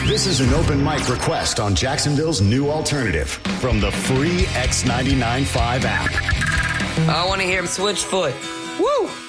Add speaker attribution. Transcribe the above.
Speaker 1: This is an open mic request on Jacksonville's new alternative from the free X99.5 app.
Speaker 2: I want to hear him Switchfoot. Woo!